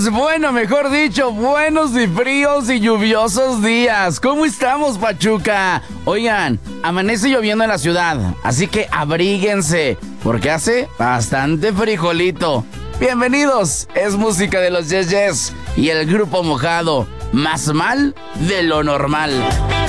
Bueno, mejor dicho, buenos y fríos y lluviosos días. ¿Cómo estamos, Pachuca? Oigan, amanece lloviendo en la ciudad, así que abríguense, porque hace bastante frijolito. Bienvenidos, es música de los Yes Yes y el grupo Mojado, más mal de lo normal.